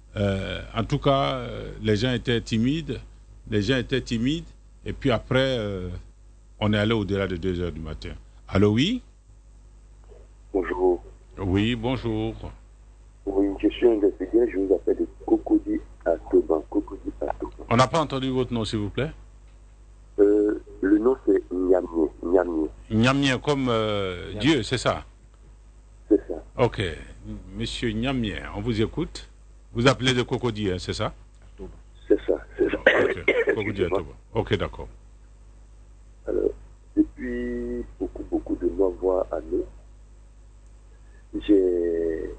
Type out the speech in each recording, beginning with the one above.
En tout cas, les gens étaient timides. Et puis après, on est allé au-delà de 2 heures du matin. Allô, oui? Bonjour. Oui, bonjour. Oui, je suis investigateur, je vous appelle de Cocody à Toban. On n'a pas entendu votre nom, s'il vous plaît? Le nom c'est Niamie. Niamien, comme Dieu, c'est ça? C'est ça. Ok. Monsieur Niamien, on vous écoute. Vous appelez de Cocody, hein, c'est ça? C'est ça. Ok, Cocody à Toban. Ok, d'accord. Alors, depuis beaucoup de mois, voire années, j'ai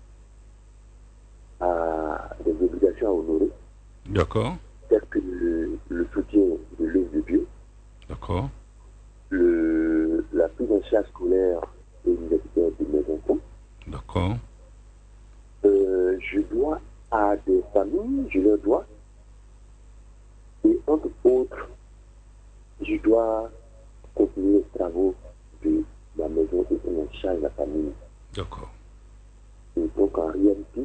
des obligations à honorer. D'accord. Telles que le soutien de l'œuvre de Dieu. D'accord. La prise en charge scolaire et universitaire de mes enfants. D'accord. Je dois à des familles, je leur dois. Et entre autres, je dois continuer les travaux de ma maison et prendre en charge la famille. D'accord. Et donc en réalité,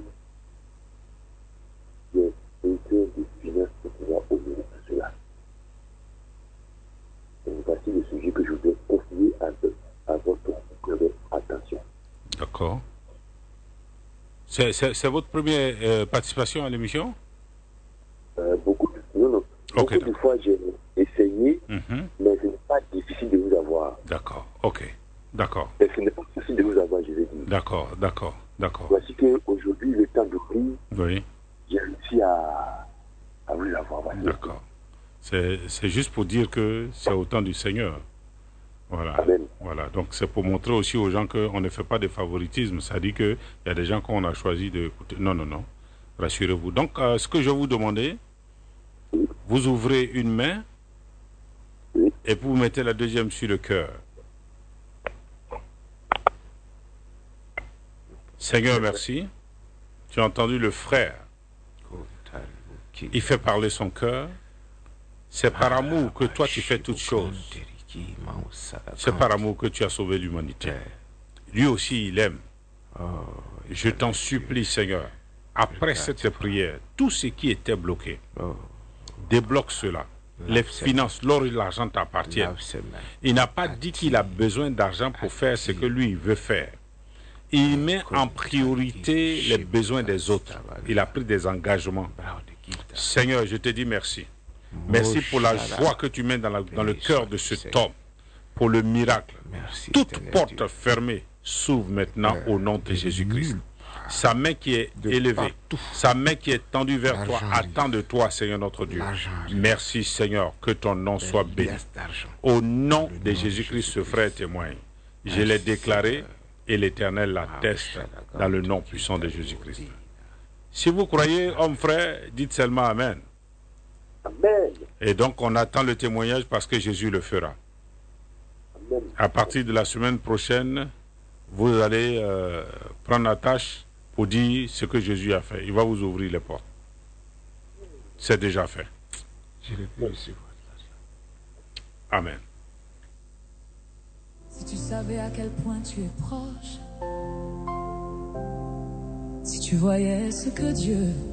j'ai besoin de finances pour pouvoir honorer tout cela. Et voici le sujet que je voudrais confier à votre attention. D'accord. C'est votre première participation à l'émission? Beaucoup de fois j'ai essayé, mais ce n'est pas difficile de vous avoir. D'accord, ok. D'accord. Mais ce n'est pas difficile de vous avoir, je vais dire. D'accord. Voici qu'aujourd'hui, le temps de prier, oui. J'ai réussi à vous avoir. Voici. D'accord. C'est juste pour dire que c'est au temps du Seigneur. Voilà. Amen. Voilà. Donc c'est pour montrer aussi aux gens qu'on ne fait pas de favoritisme. Ça dit qu'il y a des gens qu'on a choisi d'écouter. Non. Rassurez-vous. Donc ce que je vais vous demander, vous ouvrez une main et vous mettez la deuxième sur le cœur. Seigneur, merci. Tu as entendu le frère. Il fait parler son cœur. C'est par amour que toi tu fais toutes choses. C'est par amour que tu as sauvé l'humanité. Lui aussi, il aime. Je t'en supplie, Seigneur, après cette prière, tout ce qui était bloqué, débloque cela. Les finances, l'or et l'argent t'appartiennent. Il n'a pas dit qu'il a besoin d'argent pour faire ce que lui veut faire. Il met en priorité les besoins des autres. Il a pris des engagements. Seigneur, je te dis merci. Merci pour la joie que tu mets dans le cœur de cet homme, pour le miracle. Toute porte fermée s'ouvre maintenant au nom de Jésus-Christ. Sa main qui est élevée, sa main qui est tendue vers toi, attend de toi, Seigneur notre Dieu. Merci, Seigneur, que ton nom soit béni. Au nom de Jésus-Christ, ce frère témoigne. Je l'ai déclaré et l'Éternel l'atteste dans le nom puissant de Jésus-Christ. Si vous croyez, homme frère, dites seulement Amen. Amen. Et donc on attend le témoignage parce que Jésus le fera. Amen. À partir de la semaine prochaine, vous allez prendre la tâche pour dire ce que Jésus a fait. Il va vous ouvrir les portes. C'est déjà fait. Amen. Si tu savais à quel point tu es proche, si tu voyais ce que Dieu